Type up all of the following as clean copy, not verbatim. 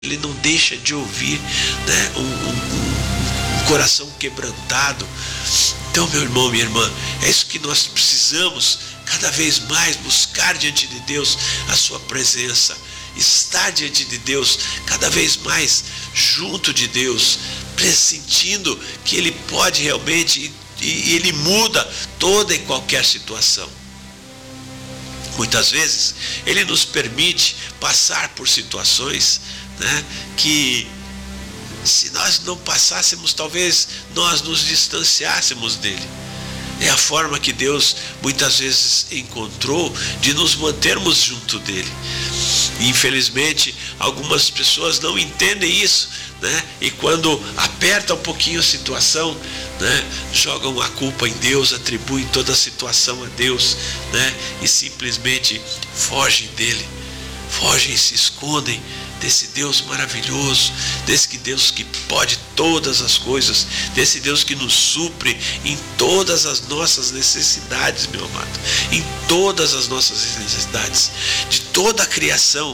Ele não deixa de ouvir, né, um coração quebrantado. Então, meu irmão, minha irmã, é isso que nós precisamos cada vez mais buscar diante de Deus a sua presença, estar diante de Deus cada vez mais junto de Deus, pressentindo que Ele pode realmente e Ele muda toda e qualquer situação. Muitas vezes Ele nos permite passar por situações, né, que se nós não passássemos, talvez nós nos distanciássemos dele. É a forma que Deus muitas vezes encontrou de nos mantermos junto dele. E, infelizmente, algumas pessoas não entendem isso, né? E quando aperta um pouquinho a situação, né, jogam a culpa em Deus, atribuem toda a situação a Deus, né, e simplesmente fogem dele, fogem e se escondem desse Deus maravilhoso, desse Deus que pode todas as coisas, desse Deus que nos supre em todas as nossas necessidades, meu amado, em todas as nossas necessidades, de toda a criação,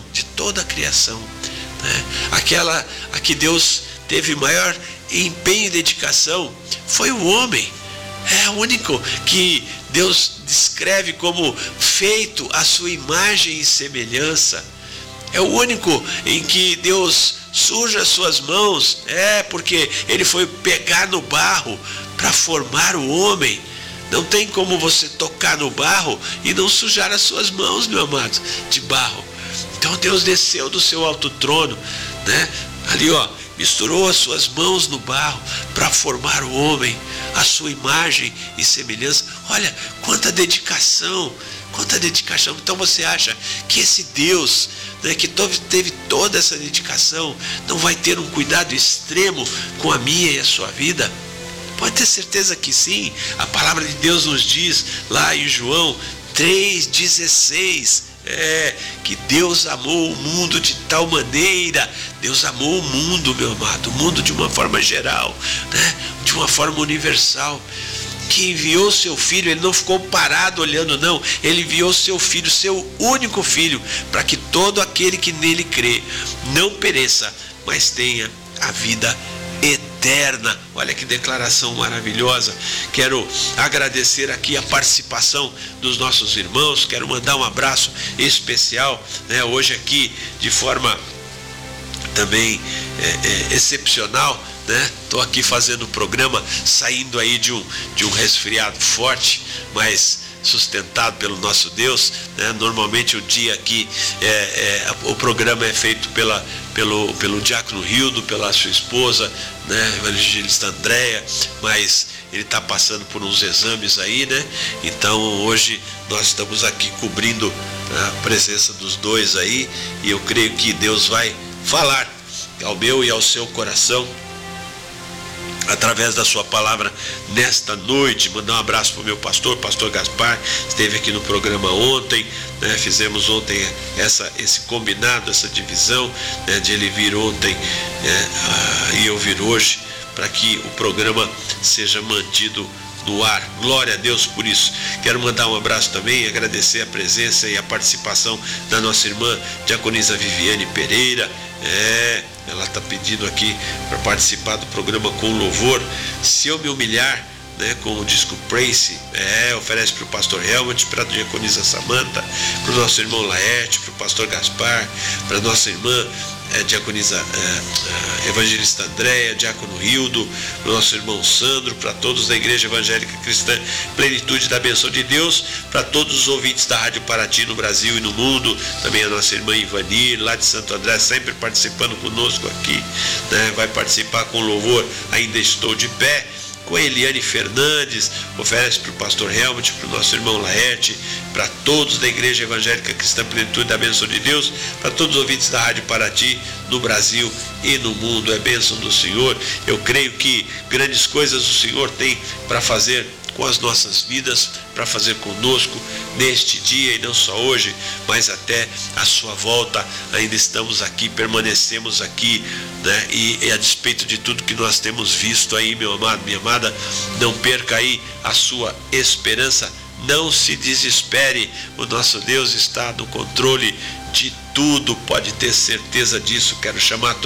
né? Aquela a que Deus teve maior empenho e dedicação foi o homem. É o único que Deus descreve como feito à sua imagem e semelhança. É o único em que Deus suja as suas mãos, porque Ele foi pegar no barro para formar o homem. Não tem como você tocar no barro e não sujar as suas mãos, meu amado, de barro. Então Deus desceu do seu alto trono, né? Ali, misturou as suas mãos no barro para formar o homem, a sua imagem e semelhança. Olha, quanta dedicação. Então você acha que esse Deus, né, que teve toda essa dedicação, não vai ter um cuidado extremo com a minha e a sua vida? Pode ter certeza que sim. A palavra de Deus nos diz lá em João 3,16, que Deus amou o mundo de tal maneira. Deus amou o mundo, meu amado, o mundo de uma forma geral, né, de uma forma universal, que enviou seu filho. Ele não ficou parado olhando, não. Ele enviou seu filho, seu único filho, para que todo aquele que nele crê não pereça, mas tenha a vida eterna. Olha que declaração maravilhosa. Quero agradecer aqui a participação dos nossos irmãos. Quero mandar um abraço especial, né, hoje aqui de forma também excepcional, né? Estou aqui fazendo o programa, saindo aí de um resfriado forte, mas sustentado pelo nosso Deus, né? Normalmente o dia aqui, o programa é feito pelo diácono Hildo, pela sua esposa, né, evangelista Andréia, mas ele está passando por uns exames aí, né? Então hoje nós estamos aqui cobrindo a presença dos dois aí, e eu creio que Deus vai falar ao meu e ao seu coração através da sua palavra nesta noite. Mandar um abraço para o meu pastor Gaspar, esteve aqui no programa ontem, né? Fizemos ontem esse combinado, essa divisão, né, de ele vir ontem, e eu vir hoje, para que o programa seja mantido no ar. Glória a Deus por isso. Quero mandar um abraço também e agradecer a presença e a participação da nossa irmã diaconisa Viviane Pereira. Ela está pedindo aqui para participar do programa com louvor. Se eu me humilhar, né, com o disco Praise, oferece para o pastor Helmut, para a diaconisa Samanta, para o nosso irmão Laerte, para o pastor Gaspar, para a nossa irmã diaconisa evangelista Andréia, diácono Hildo, para o nosso irmão Sandro, para todos da Igreja Evangélica Cristã Plenitude da Bênção de Deus, para todos os ouvintes da Rádio Paraty no Brasil e no mundo, também a nossa irmã Ivanir, lá de Santo André, sempre participando conosco aqui, né? Vai participar com louvor, Ainda Estou de Pé. Com a Eliane Fernandes, oferece para o pastor Helmut, para o nosso irmão Laerte, para todos da Igreja Evangélica Cristã Plenitude da Bênção de Deus, para todos os ouvintes da Rádio Paraty no Brasil e no mundo. É bênção do Senhor. Eu creio que grandes coisas o Senhor tem para fazer com as nossas vidas, para fazer conosco neste dia, e não só hoje, mas até a sua volta. Ainda estamos aqui, permanecemos aqui, né? E a despeito de tudo que nós temos visto aí, meu amado, minha amada, não perca aí a sua esperança, não se desespere. O nosso Deus está no controle de tudo, pode ter certeza disso. Quero chamar a tua